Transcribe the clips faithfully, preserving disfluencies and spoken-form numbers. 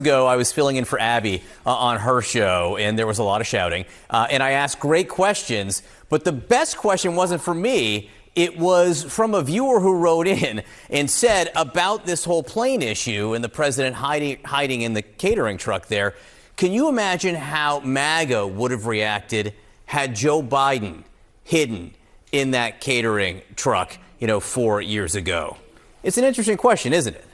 ago, I was filling in for Abby uh, on her show, and there was a lot of shouting. Uh, and I asked great questions, but the best question wasn't for me. It was from a viewer who wrote in and said about this whole plane issue and the president hiding, hiding in the catering truck there. Can you imagine how MAGA would have reacted had Joe Biden hidden in that catering truck, you know, four years ago? It's an interesting question, isn't it?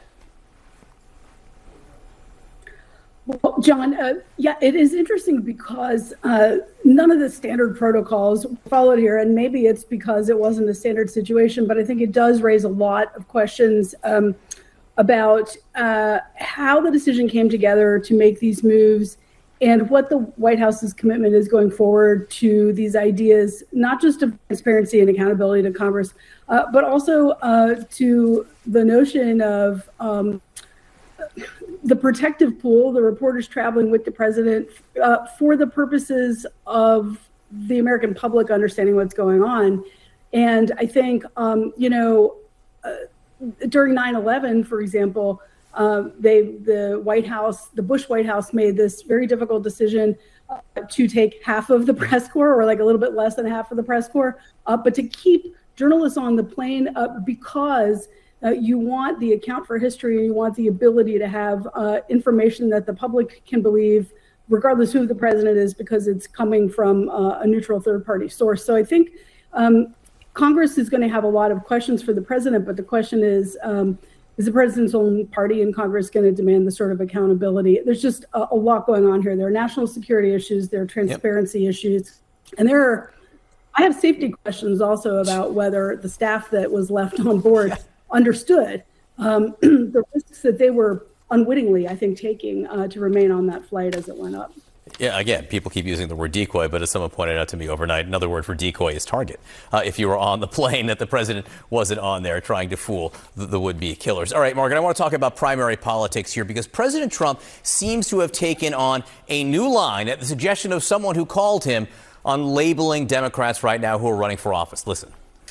Well, John, uh, yeah, it is interesting because uh, none of the standard protocols followed here, and maybe it's because it wasn't a standard situation, but I think it does raise a lot of questions um, about uh, how the decision came together to make these moves and what the White House's commitment is going forward to these ideas, not just of transparency and accountability to Congress, uh, but also uh, to the notion of um, the protective pool, the reporters traveling with the president uh, for the purposes of the American public understanding what's going on. And I think, um, you know, uh, during nine eleven, for example, uh, they, the White House, the Bush White House made this very difficult decision uh, to take half of the press corps, or like a little bit less than half of the press corps, uh, but to keep journalists on the plane uh, because Uh, you want the account for history, and you want the ability to have uh, information that the public can believe, regardless who the president is, because it's coming from uh, a neutral third-party source. So I think um, Congress is going to have a lot of questions for the president, but the question is, um, is the president's own party in Congress going to demand the sort of accountability? There's just a, a lot going on here. There are national security issues, there are transparency yep. issues, and there are, I have safety questions also about whether the staff that was left on board understood um, the risks that they were unwittingly, I think, taking uh, to remain on that flight as it went up. Yeah, again, people keep using the word decoy, but as someone pointed out to me overnight, another word for decoy is target. Uh, if you were on the plane that the president wasn't on there trying to fool the, the would-be killers. All right, Margaret, I want to talk about primary politics here because President Trump seems to have taken on a new line at the suggestion of someone who called him on labeling Democrats right now who are running for office. Listen.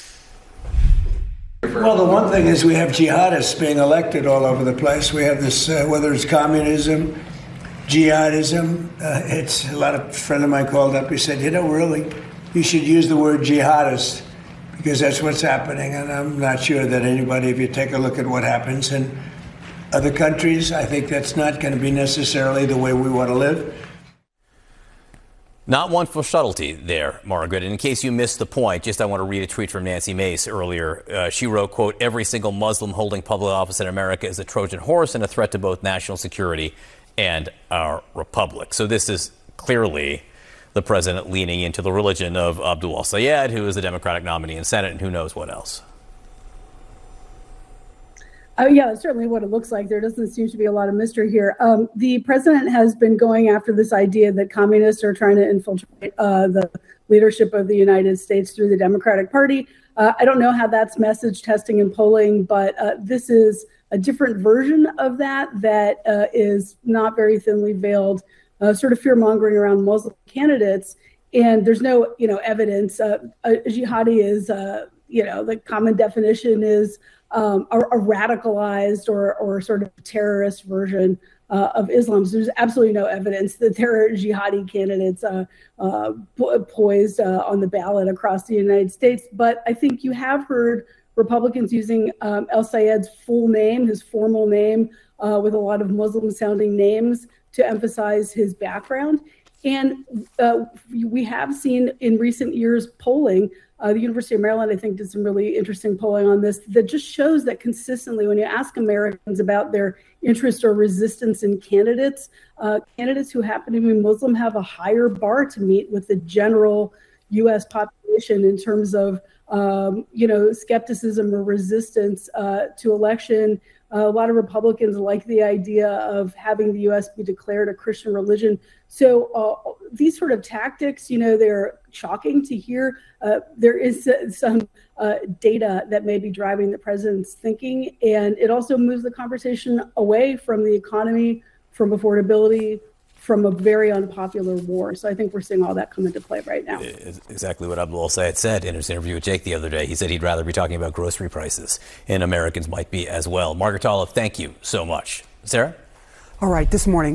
Well, the one thing is we have jihadists being elected all over the place. We have this, uh, whether it's communism, jihadism. Uh, it's a lot of a friend of mine called up. He said, you know, really, you should use the word jihadist because that's what's happening. And I'm not sure that anybody, if you take a look at what happens in other countries, I think that's not going to be necessarily the way we want to live. Not one for subtlety there, Margaret. And in case you missed the point, just I want to read a tweet from Nancy Mace earlier. Uh, she wrote, quote, every single Muslim holding public office in America is a Trojan horse and a threat to both national security and our republic. So this is clearly the president leaning into the religion of Abdul al-Sayed, who is the Democratic nominee in Senate, and who knows what else. Oh, yeah, that's certainly what it looks like. There doesn't seem to be a lot of mystery here. Um, the president has been going after this idea that communists are trying to infiltrate uh, the leadership of the United States through the Democratic Party. Uh, I don't know how that's message testing and polling, but uh, this is a different version of that that uh, is not very thinly veiled, uh, sort of fear-mongering around Muslim candidates. And there's no, you know, evidence. Uh, a jihadi is, uh, you know, the common definition is Um, a, a radicalized or, or sort of terrorist version uh, of Islam. So there's absolutely no evidence that there are jihadi candidates uh, uh, po- poised uh, on the ballot across the United States. But I think you have heard Republicans using um, al-Sayed's full name, his formal name, uh, with a lot of Muslim-sounding names to emphasize his background. And uh, we have seen in recent years polling, uh, the University of Maryland, I think, did some really interesting polling on this that just shows that consistently when you ask Americans about their interest or resistance in candidates, uh, candidates who happen to be Muslim have a higher bar to meet with the general U S population in terms of, um, you know, skepticism or resistance uh, to election. Uh, a lot of Republicans like the idea of having the U S be declared a Christian religion. So uh, these sort of tactics, you know, they're shocking to hear. Uh, there is uh, some uh, data that may be driving the president's thinking, and it also moves the conversation away from the economy, from affordability, from a very unpopular war. So I think we're seeing all that come into play right now. Exactly what Abdul al-Sayed said in his interview with Jake the other day. He said he'd rather be talking about grocery prices, and Americans might be as well. Margaret Talev, thank you so much. Sarah? All right, this morning,